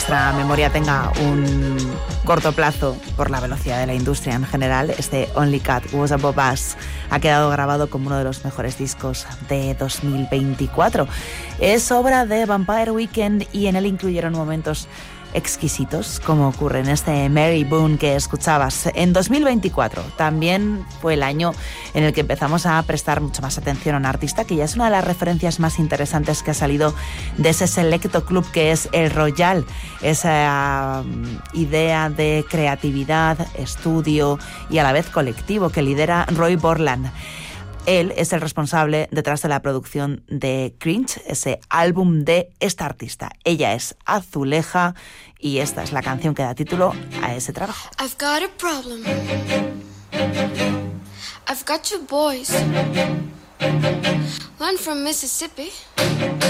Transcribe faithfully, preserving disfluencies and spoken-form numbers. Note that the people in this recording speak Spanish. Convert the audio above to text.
nuestra memoria tenga un corto plazo por la velocidad de la industria en general, este Only Cat Was Above Us ha quedado grabado como uno de los mejores discos de dos mil veinticuatro. Es obra de Vampire Weekend y en él incluyeron momentos exquisitos, como ocurre en este Mary Boone que escuchabas. En dos mil veinticuatro también fue el año en el que empezamos a prestar mucho más atención a un artista que ya es una de las referencias más interesantes que ha salido de ese selecto club que es el Royal, esa um, idea de creatividad, estudio y a la vez colectivo que lidera Roy Borland. Él es el responsable detrás de la producción de Cringe, ese álbum de esta artista. Ella es Azuleja y esta es la canción que da título a ese trabajo. I've got a problem. I've got two boys. One from Mississippi.